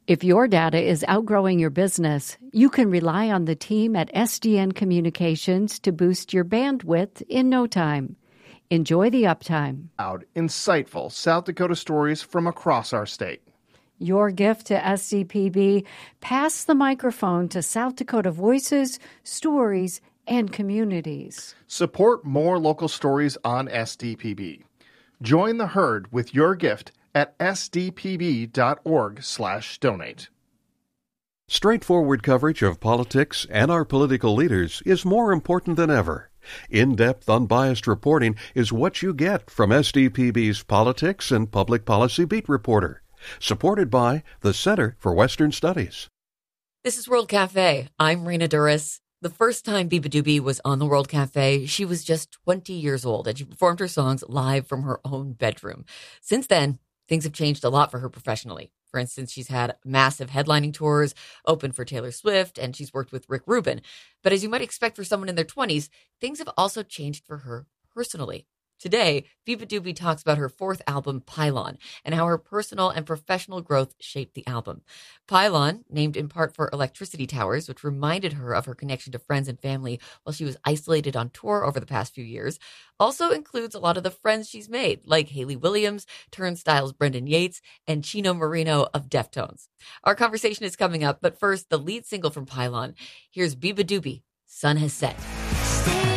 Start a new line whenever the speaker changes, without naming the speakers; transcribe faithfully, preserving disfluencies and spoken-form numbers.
If your data is outgrowing your business, you can rely on the team at S D N Communications to boost your bandwidth in no time. Enjoy the uptime.
Out insightful South Dakota stories from across our state.
Your gift to S D P B, pass the microphone to South Dakota voices, stories, and communities.
Support more local stories on S D P B. Join the herd with your gift at s d p b dot org slash donate.
Straightforward coverage of politics and our political leaders is more important than ever. In-depth, unbiased reporting is what you get from S D P B's Politics and Public Policy Beat Reporter, supported by the Center for Western Studies.
This is World Cafe. I'm Rena Duras. The first time Biba Doobie was on the World Cafe, she was just twenty years old, and she performed her songs live from her own bedroom. Since then, things have changed a lot for her professionally. For instance, she's had massive headlining tours, opened for Taylor Swift, and she's worked with Rick Rubin. But as you might expect for someone in their twenties, things have also changed for her personally. Today, Biba Doobie talks about her fourth album, Pylon, and how her personal and professional growth shaped the album. Pylon, named in part for electricity towers, which reminded her of her connection to friends and family while she was isolated on tour over the past few years, also includes a lot of the friends she's made, like Hayley Williams, Turnstile's Brendan Yates, and Chino Marino of Deftones. Our conversation is coming up, but first, the lead single from Pylon. Here's Biba Doobie, Sun Has Set.